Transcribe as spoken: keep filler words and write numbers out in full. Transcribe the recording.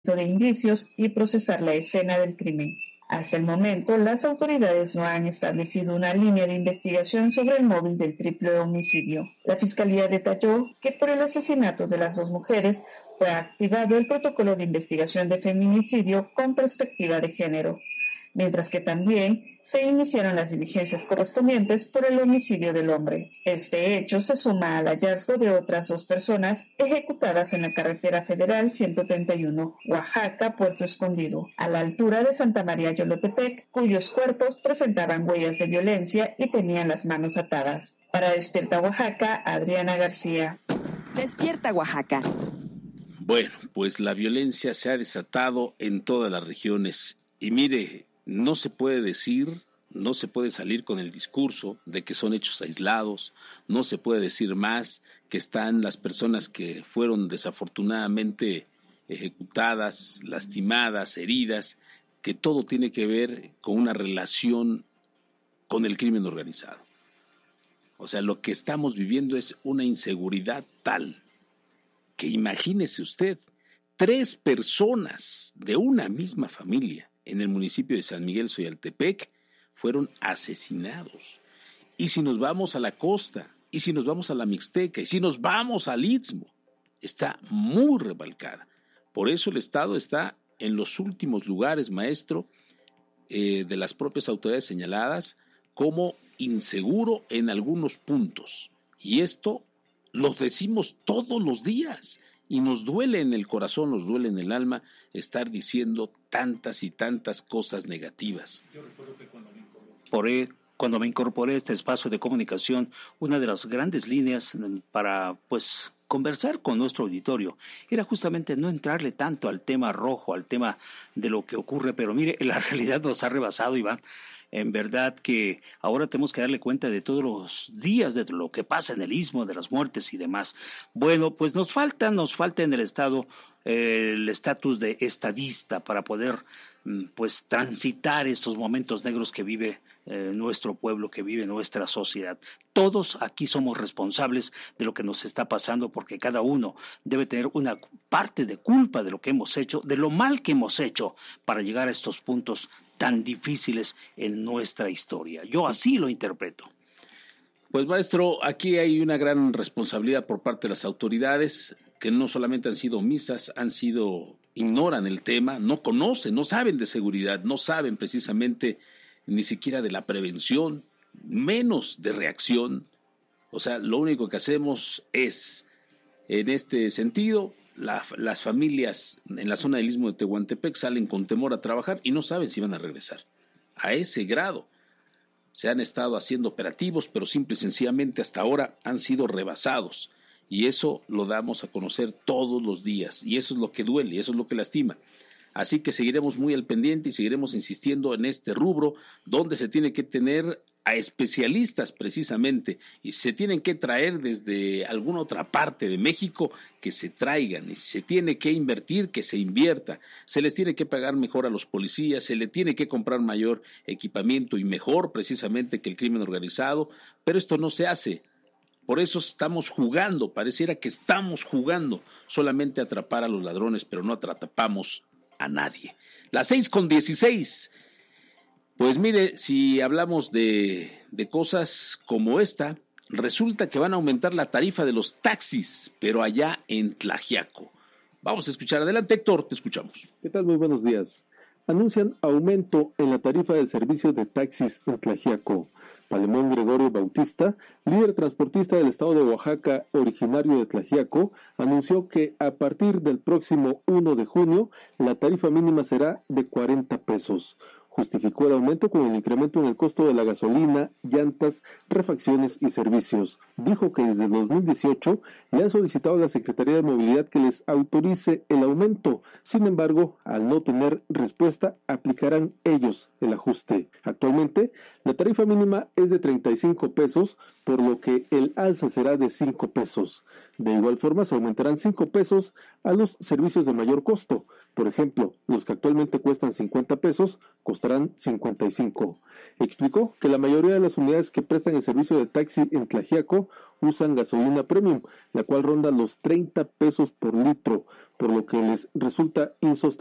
de indicios y procesar la escena del crimen. Hasta el momento, las autoridades no han establecido una línea de investigación sobre el móvil del triple homicidio. La Fiscalía detalló que por el asesinato de las dos mujeres fue activado el protocolo de investigación de feminicidio con perspectiva de género, mientras que también se iniciaron las diligencias correspondientes por el homicidio del hombre. Este hecho se suma al hallazgo de otras dos personas ejecutadas en la carretera federal ciento treinta y uno, Oaxaca-Puerto Escondido, a la altura de Santa María Yolotepec, cuyos cuerpos presentaban huellas de violencia y tenían las manos atadas. Para Despierta Oaxaca, Adriana García. Despierta Oaxaca. Bueno, pues la violencia se ha desatado en todas las regiones y mire, no se puede decir, no se puede salir con el discurso de que son hechos aislados, no se puede decir más que están las personas que fueron desafortunadamente ejecutadas, lastimadas, heridas, que todo tiene que ver con una relación con el crimen organizado. O sea, lo que estamos viviendo es una inseguridad tal que imagínese usted, tres personas de una misma familia en el municipio de San Miguel Xoyaltepec fueron asesinados. Y si nos vamos a la costa, y si nos vamos a la Mixteca, y si nos vamos al Istmo, está muy rebalcada. Por eso el Estado está en los últimos lugares, maestro, eh, de las propias autoridades señaladas como inseguro en algunos puntos. Y esto lo decimos todos los días. Y nos duele en el corazón, nos duele en el alma estar diciendo tantas y tantas cosas negativas. Yo recuerdo que cuando me incorporé, cuando me incorporé a este espacio de comunicación, una de las grandes líneas para pues conversar con nuestro auditorio era justamente no entrarle tanto al tema rojo, al tema de lo que ocurre, pero mire, la realidad nos ha rebasado, Iván. En verdad que ahora tenemos que darle cuenta de todos los días, de lo que pasa en el Istmo, de las muertes y demás. Bueno, pues nos falta, nos falta en el Estado eh, el estatus de estadista para poder pues transitar estos momentos negros que vive eh, nuestro pueblo, que vive nuestra sociedad. Todos aquí somos responsables de lo que nos está pasando porque cada uno debe tener una parte de culpa de lo que hemos hecho, de lo mal que hemos hecho para llegar a estos puntos tan difíciles en nuestra historia. Yo así lo interpreto. Pues maestro, aquí hay una gran responsabilidad por parte de las autoridades que no solamente han sido omisas, han sido, ignoran el tema, no conocen, no saben de seguridad, no saben precisamente ni siquiera de la prevención, menos de reacción. O sea, lo único que hacemos es, en este sentido, la, las familias en la zona del Istmo de Tehuantepec salen con temor a trabajar y no saben si van a regresar. A ese grado se han estado haciendo operativos, pero simple y sencillamente hasta ahora han sido rebasados. Y eso lo damos a conocer todos los días. Y eso es lo que duele, y eso es lo que lastima. Así que seguiremos muy al pendiente y seguiremos insistiendo en este rubro donde se tiene que tener a especialistas precisamente y se tienen que traer desde alguna otra parte de México que se traigan y si se tiene que invertir, que se invierta. Se les tiene que pagar mejor a los policías, se le tiene que comprar mayor equipamiento y mejor precisamente que el crimen organizado, pero esto no se hace. Por eso estamos jugando, pareciera que estamos jugando solamente a atrapar a los ladrones, pero no atrapamos a nadie. Las seis con dieciséis. Pues mire, si hablamos de, de cosas como esta, resulta que van a aumentar la tarifa de los taxis, pero allá en Tlaxiaco. Vamos a escuchar. Adelante, Héctor, te escuchamos. ¿Qué tal? Muy buenos días. Anuncian aumento en la tarifa de servicio de taxis en Tlaxiaco. Palemón Gregorio Bautista, líder transportista del estado de Oaxaca, originario de Tlaxiaco, anunció que a partir del próximo primero de junio, la tarifa mínima será de cuarenta pesos. Justificó el aumento con el incremento en el costo de la gasolina, llantas, refacciones y servicios. Dijo que desde el dos mil dieciocho le han solicitado a la Secretaría de Movilidad que les autorice el aumento. Sin embargo, al no tener respuesta, aplicarán ellos el ajuste. Actualmente, La tarifa mínima es de treinta y cinco pesos, por lo que el alza será de cinco pesos. De igual forma, se aumentarán cinco pesos a los servicios de mayor costo. Por ejemplo, los que actualmente cuestan cincuenta pesos, costarán cincuenta y cinco. Explicó que la mayoría de las unidades que prestan el servicio de taxi en Tlaxiaco usan gasolina premium, la cual ronda los treinta pesos por litro, por lo que les resulta insostenible